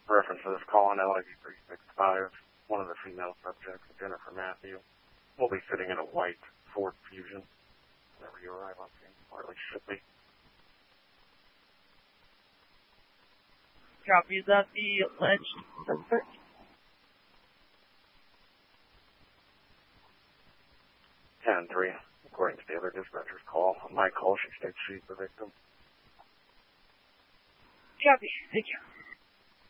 Reference to this call on LID 365, one of the female subjects, Jennifer Matthew, will be sitting in a white Ford Fusion whenever you arrive on scene, or at least should be. Copy that, the alleged suspect. 10-3, according to the other dispatcher's call. On my call, she states she's the victim. Copy, thank you.